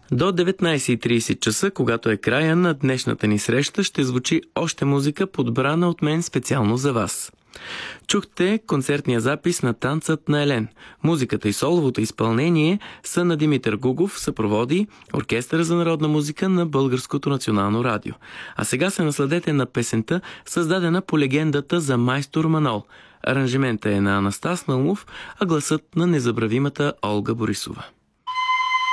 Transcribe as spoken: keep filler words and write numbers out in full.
До деветнайсет и трийсет часа, когато е края на днешната ни среща, ще звучи още музика, подбрана от мен специално за вас. Чухте концертния запис на Танцът на Елен. Музиката и соловото изпълнение са на Димитър Гугов, съпроводи Оркестъра за народна музика на Българското национално радио. А сега се насладете на песента, създадена по легендата за майстор Манол. Аранжиментът е на Анастас Наумов, а гласът на незабравимата Олга Борисова.